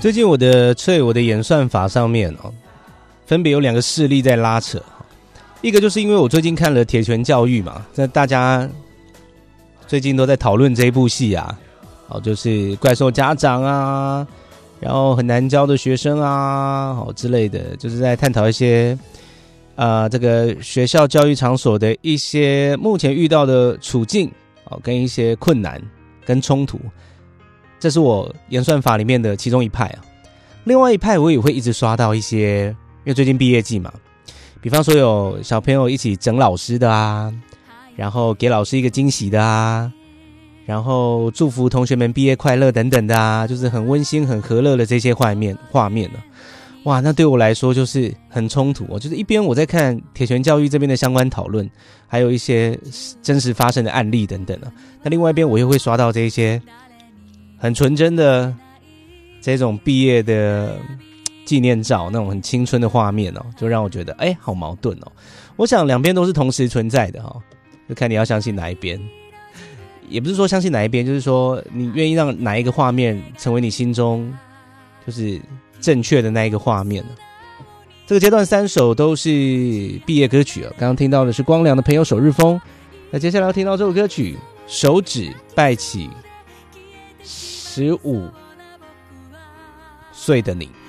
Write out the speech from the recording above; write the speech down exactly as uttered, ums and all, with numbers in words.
最近我的车友我的演算法上面哦，分别有两个势力在拉扯。一个就是因为我最近看了《铁拳教育》嘛，那大家最近都在讨论这一部戏啊，哦，就是怪兽家长啊，然后很难教的学生啊，哦之类的，就是在探讨一些呃这个学校教育场所的一些目前遇到的处境哦，跟一些困难跟冲突。这是我演算法里面的其中一派啊。另外一派我也会一直刷到一些，因为最近毕业季嘛，比方说有小朋友一起整老师的啊，然后给老师一个惊喜的啊，然后祝福同学们毕业快乐等等的啊，就是很温馨很和乐的这些画面画面呢、啊。哇，那对我来说就是很冲突。我就是一边我在看铁拳教育这边的相关讨论，还有一些真实发生的案例等等啊，那另外一边我又会刷到这些很纯真的这种毕业的纪念照，那种很青春的画面哦，就让我觉得哎，好矛盾哦。我想两边都是同时存在的哦，就看你要相信哪一边。也不是说相信哪一边，就是说你愿意让哪一个画面成为你心中就是正确的那一个画面呢？这个阶段三首都是毕业歌曲哦，刚刚听到的是光良的朋友首日风，那接下来要听到这首歌曲手指拜起十五岁的你。